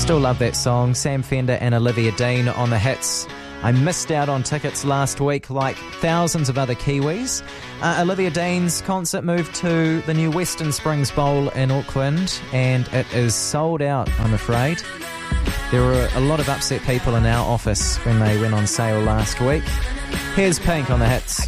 Still love that song. Sam Fender and Olivia Dean on the hits. I missed out on tickets last week like thousands of other Kiwis. Olivia Dean's concert moved to the new Western Springs Bowl in Auckland and it is sold out, I'm afraid. There were a lot of upset people in our office when they went on sale last week. Here's Pink on the hits.